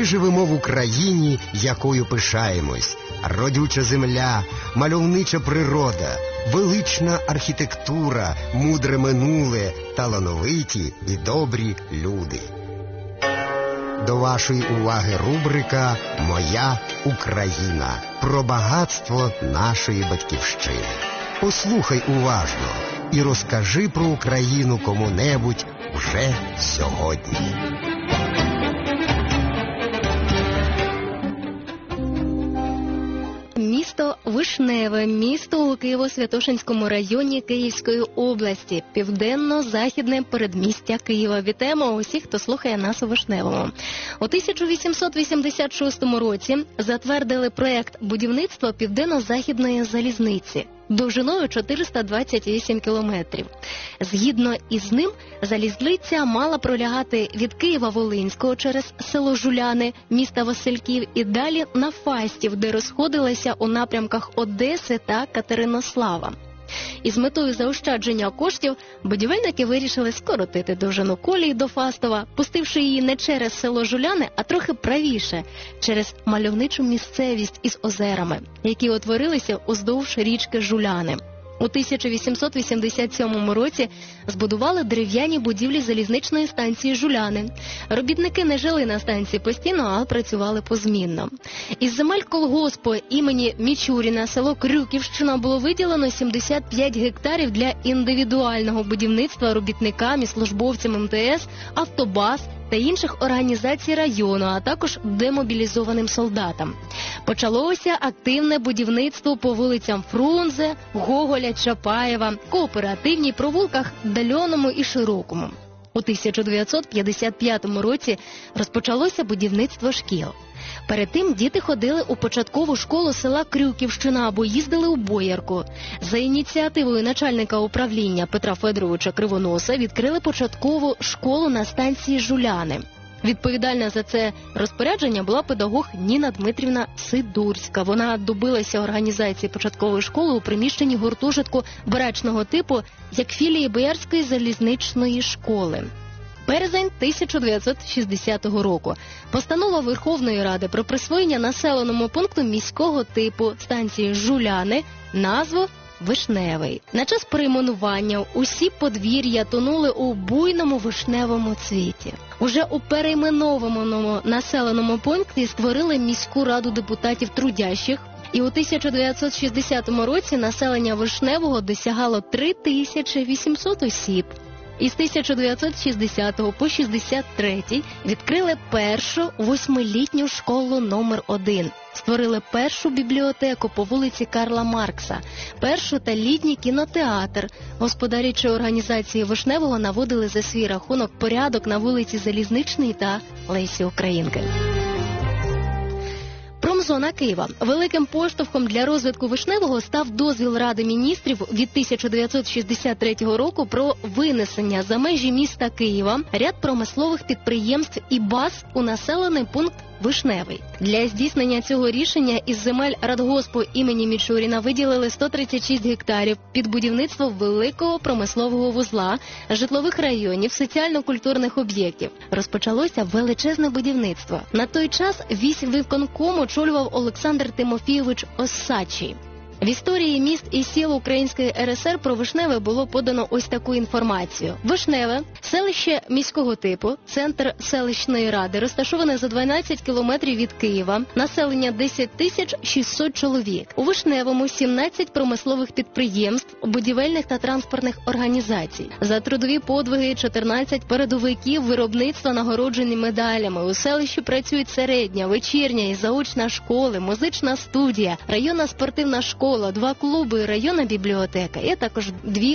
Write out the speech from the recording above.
живемо в Україні, якою пишаємось. Родюча земля, мальовнича природа, велична архітектура, мудре минуле, талановиті і добрі люди. До вашої уваги рубрика «Моя Україна» про багатство нашої батьківщини. Послухай уважно і розкажи про Україну кому-небудь вже сьогодні. Місто Вишневе, місто у Києво-Святошинському районі Київської області, південно-західне передмістя Києва. Вітаємо усіх, хто слухає нас у Вишневому. У 1886 році затвердили проєкт будівництва Південно-Західної залізниці довжиною 428 кілометрів. Згідно із ним, залізниця мала пролягати від Києва-Волинського через село Жуляни, міста Васильків, і далі на Фастів, де розходилася у напрямках Одеси та Катеринослава. Із метою заощадження коштів будівельники вирішили скоротити довжину колії до Фастова, пустивши її не через село Жуляни, а трохи правіше, через мальовничу місцевість із озерами, які утворилися уздовж річки Жуляни. У 1887 році збудували дерев'яні будівлі залізничної станції Жуляни. Робітники не жили на станції постійно, а працювали позмінно. Із земель колгоспу імені Мічуріна село Крюківщина було виділено 75 гектарів для індивідуального будівництва робітникам і службовцям МТС, Автобаз та інших організацій району, а також демобілізованим солдатам. Почалося активне будівництво по вулицям Фрунзе, Гоголя, Чапаєва, Кооперативній, провулках Дальоному і Широкому. У 1955 році розпочалося будівництво шкіл. Перед тим діти ходили у початкову школу села Крюківщина або їздили у Боярку. За ініціативою начальника управління Петра Федоровича Кривоноса відкрили початкову школу на станції Жуляни. Відповідальна за це розпорядження була педагог Ніна Дмитрівна Сидурська. Вона добилася організації початкової школи у приміщенні гуртожитку барачного типу як філії Боярської залізничної школи. Березень 1960 року. Постанова Верховної Ради про присвоєння населеному пункту міського типу станції Жуляни назву Вишневий. На час перейменування усі подвір'я тонули у буйному вишневому цвіті. Уже у перейменованому населеному пункті створили міську раду депутатів трудящих, і у 1960 році населення Вишневого досягало 3800 осіб. Із 1960 по 63 відкрили першу 8-літню школу номер 1. Створили першу бібліотеку по вулиці Карла Маркса, першу та літній кінотеатр. Господарі чи організації Вишневого наводили за свій рахунок порядок на вулиці Залізничній та Лесі Українки. Промзона Києва. Великим поштовхом для розвитку Вишневого став дозвіл Ради міністрів від 1963 року про винесення за межі міста Києва ряд промислових підприємств і баз у населений пункт Вишневий. Для здійснення цього рішення із земель радгоспу імені Мічуріна виділили 136 гектарів під будівництво великого промислового вузла, житлових районів, соціально-культурних об'єктів. Розпочалося величезне будівництво. На той час віськвиконком очолював Олександр Тимофійович Осадчий. В історії міст і сіл Української РСР про Вишневе було подано ось таку інформацію. Вишневе – селище міського типу, центр селищної ради, розташоване за 12 кілометрів від Києва, населення 10 600 чоловік. У Вишневому 17 промислових підприємств, будівельних та транспортних організацій. За трудові подвиги 14 передовиків виробництва нагороджені медалями. У селищі працюють середня, вечірня і заочна школи, музична студія, районна спортивна школа, 2 клуби, районна бібліотека, і також 2